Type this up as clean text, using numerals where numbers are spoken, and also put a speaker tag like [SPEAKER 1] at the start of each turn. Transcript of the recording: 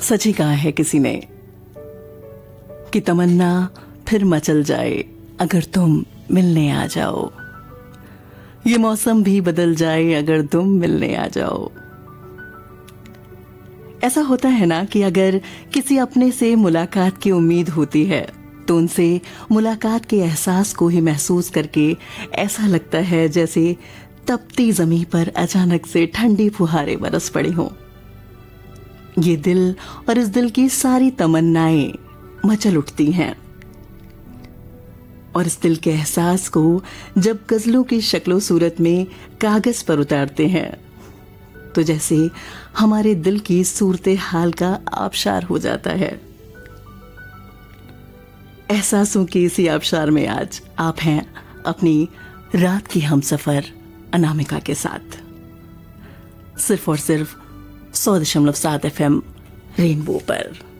[SPEAKER 1] सच ही कहा है किसी ने कि तमन्ना फिर मचल जाए अगर तुम मिलने आ जाओ, ये मौसम भी बदल जाए अगर तुम मिलने आ जाओ। ऐसा होता है ना कि अगर किसी अपने से मुलाकात की उम्मीद होती है तो उनसे मुलाकात के एहसास को ही महसूस करके ऐसा लगता है जैसे तपती जमीन पर अचानक से ठंडी फुहारें बरस पड़ी हों। ये दिल और इस दिल की सारी तमन्नाएं मचल उठती हैं और इस दिल के एहसास को जब गजलों की शक्लो सूरत में कागज पर उतारते हैं तो जैसे हमारे दिल की सूरते हाल का आबशार हो जाता है। एहसासों के इसी आबशार में आज आप हैं अपनी रात की हमसफर अनामिका के साथ, सिर्फ और सिर्फ 100.7 FM रेनबो पर।